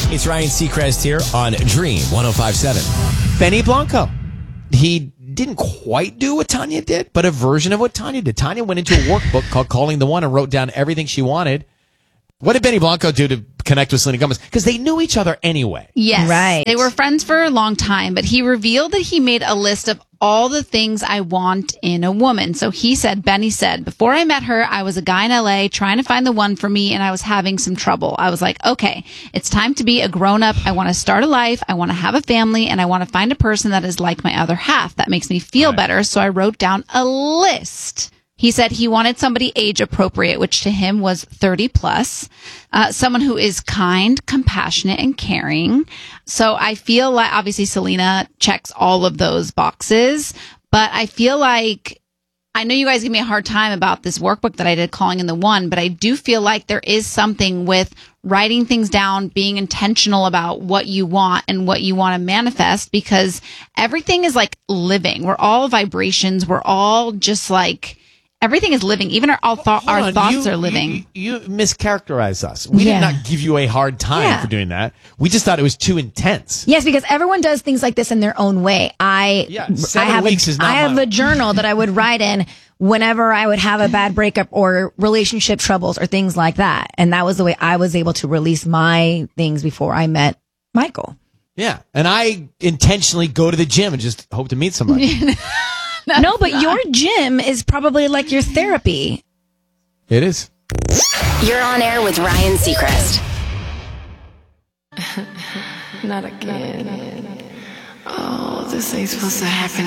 It's Ryan Seacrest here on Dream 105.7. Benny Blanco. He didn't quite do what Tanya did, but a version of what Tanya did. Tanya went into a workbook called Calling the One and wrote down everything she wanted. What did Benny Blanco do to connect with Selena Gomez? Because they knew each other anyway. Yes. Right. They were friends for a long time, but he revealed that he made a list of all the things I want in a woman. So Benny said, before I met her, I was a guy in LA trying to find the one for me, and I was having some trouble. I was like, okay, it's time to be a grown up. I want to start a life. I want to have a family, and I want to find a person that is like my other half. That makes me feel better. So I wrote down a list. He said he wanted somebody age appropriate, which to him was 30 plus, someone who is kind, compassionate, and caring. So I feel like obviously Selena checks all of those boxes, but I feel like, I know you guys give me a hard time about this workbook that I did, Calling in the One, but I do feel like there is something with writing things down, being intentional about what you want and what you want to manifest, because everything is like living. We're all vibrations. We're all just like, everything is living. Even our thoughts are living. You mischaracterize us. We did not give you a hard time for doing that. We just thought it was too intense. Yes, because everyone does things like this in their own way. I have a journal that I would write in whenever I would have a bad breakup or relationship troubles or things like that. And that was the way I was able to release my things before I met Michael. Yeah. And I intentionally go to the gym and just hope to meet somebody. No, but your gym is probably like your therapy. It is. You're on air with Ryan Seacrest. Not again. Oh, this ain't supposed to happen